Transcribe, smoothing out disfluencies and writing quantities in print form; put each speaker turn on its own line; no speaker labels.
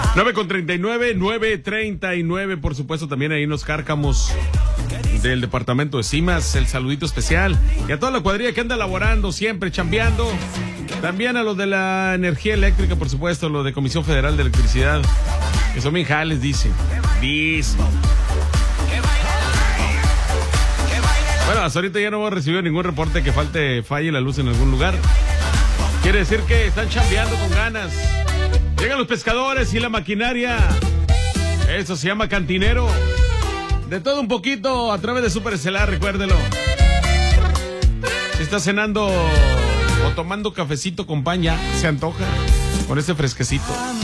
9:39, 9:39, por supuesto, también ahí nos cárcamos del departamento de Cimas, el saludito especial. Y a toda la cuadrilla que anda laborando, siempre chambeando. También a los de la energía eléctrica, por supuesto, los de Comisión Federal de Electricidad, que son bien jales, dice. Bueno, hasta ahorita ya no hemos recibido ningún reporte que falle la luz en algún lugar. Quiere decir que están chambeando con ganas. Llegan los pescadores y la maquinaria. Eso se llama cantinero. De todo un poquito a través de Super Estelar, recuérdelo. Si está cenando o tomando cafecito con pan, ya se antoja con ese fresquecito.